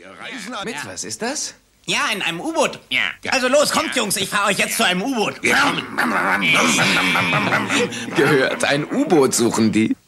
reisen an... Mit was ist das? Ja, in einem U-Boot. Ja. Also los, kommt, Jungs, ich fahre euch jetzt zu einem U-Boot. Gehört, ein U-Boot suchen die.